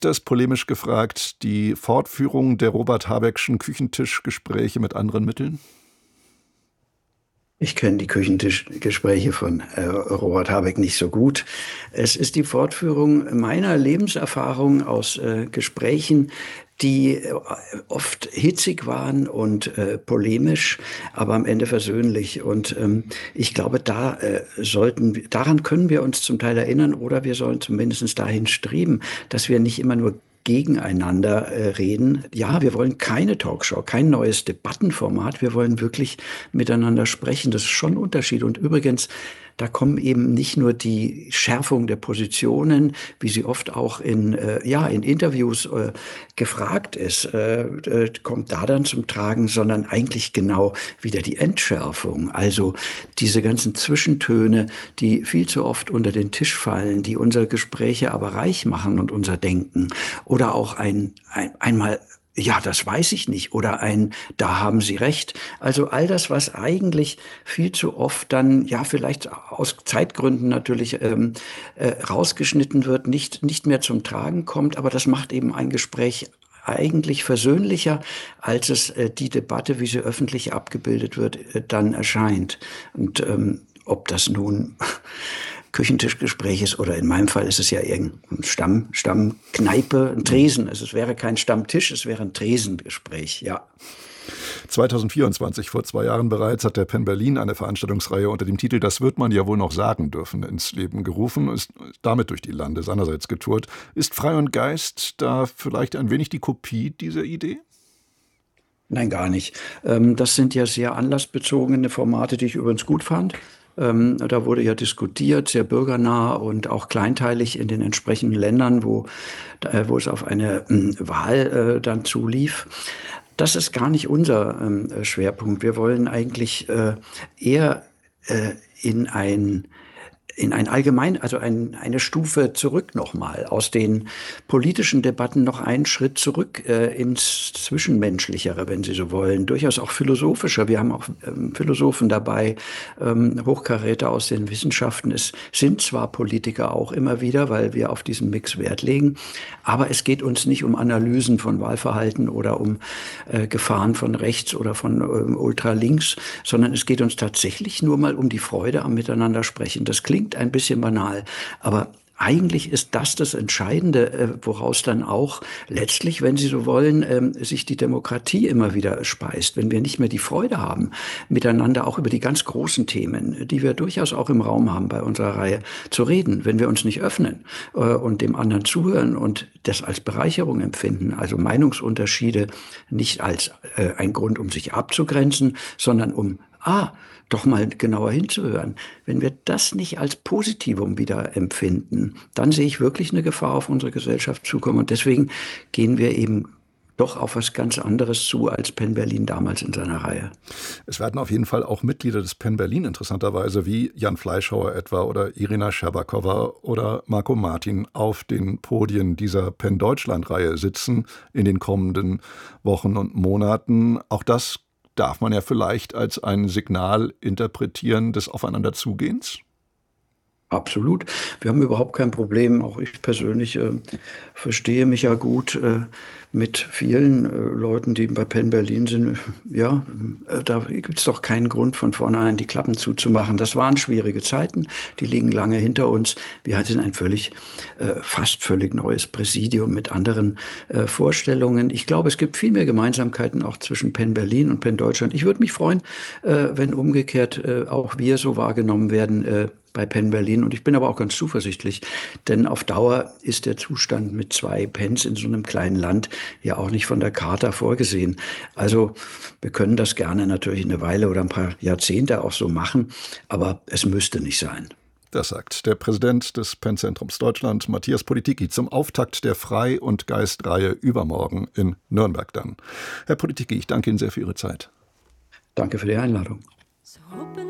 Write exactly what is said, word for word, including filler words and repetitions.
das polemisch gefragt die Fortführung der Robert-Habeckschen Küchentischgespräche mit anderen Mitteln? Ich kenne die Küchentischgespräche von äh, Robert Habeck nicht so gut. Es ist die Fortführung meiner Lebenserfahrung aus äh, Gesprächen, die äh, oft hitzig waren und äh, polemisch, aber am Ende versöhnlich. Und ähm, ich glaube, da äh, sollten, daran können wir uns zum Teil erinnern oder wir sollen zumindest dahin streben, dass wir nicht immer nur gegeneinander äh, reden. Ja, wir wollen keine Talkshow, kein neues Debattenformat. Wir wollen wirklich miteinander sprechen. Das ist schon ein Unterschied. Und übrigens, da kommen eben nicht nur die Schärfung der Positionen, wie sie oft auch in, äh, ja, in Interviews äh, gefragt ist, äh, äh, kommt da dann zum Tragen, sondern eigentlich genau wieder die Entschärfung. Also diese ganzen Zwischentöne, die viel zu oft unter den Tisch fallen, die unsere Gespräche aber reich machen und unser Denken. Oder auch ein, ein einmal ja, das weiß ich nicht. Oder ein, da haben Sie recht. Also all das, was eigentlich viel zu oft dann, ja, vielleicht aus Zeitgründen natürlich ähm, äh, rausgeschnitten wird, nicht, nicht mehr zum Tragen kommt. Aber das macht eben ein Gespräch eigentlich versöhnlicher, als es äh, die Debatte, wie sie öffentlich abgebildet wird, äh, dann erscheint. Und ähm, ob das nun Küchentischgespräch ist oder in meinem Fall ist es ja irgendein Stamm, Stammkneipe, ein Tresen. Also es wäre kein Stammtisch, es wäre ein Tresengespräch, ja. zwanzig vierundzwanzig, vor zwei Jahren bereits, hat der Penn Berlin eine Veranstaltungsreihe unter dem Titel „Das wird man ja wohl noch sagen dürfen" ins Leben gerufen, ist damit durch die Lande seinerseits getourt. Ist Frei und Geist da vielleicht ein wenig die Kopie dieser Idee? Nein, gar nicht. Ähm, das sind ja sehr anlassbezogene Formate, die ich übrigens gut fand. Ähm, da wurde ja diskutiert, sehr bürgernah und auch kleinteilig in den entsprechenden Ländern, wo, äh, wo es auf eine äh, Wahl äh, dann zulief. Das ist gar nicht unser ähm, Schwerpunkt. Wir wollen eigentlich äh, eher äh, in ein in ein allgemein, also ein, eine Stufe zurück nochmal, aus den politischen Debatten noch einen Schritt zurück äh, ins Zwischenmenschlichere, wenn Sie so wollen, durchaus auch philosophischer. Wir haben auch ähm, Philosophen dabei, ähm, Hochkaräter aus den Wissenschaften. Es sind zwar Politiker auch immer wieder, weil wir auf diesen Mix Wert legen, aber es geht uns nicht um Analysen von Wahlverhalten oder um äh, Gefahren von rechts oder von ähm, ultralinks, sondern es geht uns tatsächlich nur mal um die Freude am Miteinander sprechen. Das klingt ein bisschen banal, aber eigentlich ist das das Entscheidende, woraus dann auch letztlich, wenn Sie so wollen, sich die Demokratie immer wieder speist. Wenn wir nicht mehr die Freude haben, miteinander auch über die ganz großen Themen, die wir durchaus auch im Raum haben bei unserer Reihe, zu reden, wenn wir uns nicht öffnen und dem anderen zuhören und das als Bereicherung empfinden, also Meinungsunterschiede nicht als ein Grund, um sich abzugrenzen, sondern um, ah, doch mal genauer hinzuhören. Wenn wir das nicht als Positivum wieder empfinden, dann sehe ich wirklich eine Gefahr auf unsere Gesellschaft zukommen. Und deswegen gehen wir eben doch auf was ganz anderes zu als Penn Berlin damals in seiner Reihe. Es werden auf jeden Fall auch Mitglieder des Penn Berlin interessanterweise wie Jan Fleischhauer etwa oder Irina Scherbakowa oder Marco Martin auf den Podien dieser Penn Deutschland-Reihe sitzen in den kommenden Wochen und Monaten. Auch das darf man ja vielleicht als ein Signal interpretieren des Aufeinanderzugehens? Absolut. Wir haben überhaupt kein Problem. Auch ich persönlich äh, verstehe mich ja gut äh, mit vielen äh, Leuten, die bei Penn Berlin sind. Ja, äh, da gibt es doch keinen Grund, von vornherein die Klappen zuzumachen. Das waren schwierige Zeiten, die liegen lange hinter uns. Wir hatten ein völlig, äh, fast völlig neues Präsidium mit anderen äh, Vorstellungen. Ich glaube, es gibt viel mehr Gemeinsamkeiten auch zwischen Penn Berlin und Penn Deutschland. Ich würde mich freuen, äh, wenn umgekehrt äh, auch wir so wahrgenommen werden, äh, bei Penn Berlin. Und ich bin aber auch ganz zuversichtlich, denn auf Dauer ist der Zustand mit zwei Penns in so einem kleinen Land ja auch nicht von der Charta vorgesehen. Also wir können das gerne natürlich eine Weile oder ein paar Jahrzehnte auch so machen, aber es müsste nicht sein. Das sagt der Präsident des Penn-Zentrums Deutschland, Matthias Politicki, zum Auftakt der Frei- und Geist-Reihe übermorgen in Nürnberg dann. Herr Politicki, ich danke Ihnen sehr für Ihre Zeit. Danke für die Einladung.